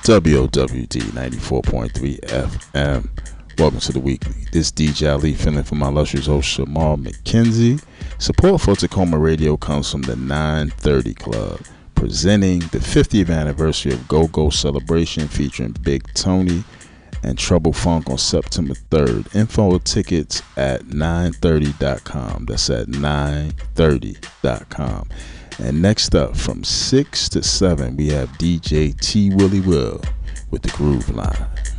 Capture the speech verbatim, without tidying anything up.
W O W D ninety-four point three F M. Welcome to the weekly. This D J Ali filling for my illustrious host Shamar McKenzie. Support for Tacoma Radio comes from the nine thirty Club, presenting the fiftieth anniversary of Go Go Celebration featuring Big Tony and Trouble Funk on September third. Info tickets at nine thirty dot com. That's at nine thirty dot com. And next up, from six to seven, we have D J T Willie Will with the Groove Line.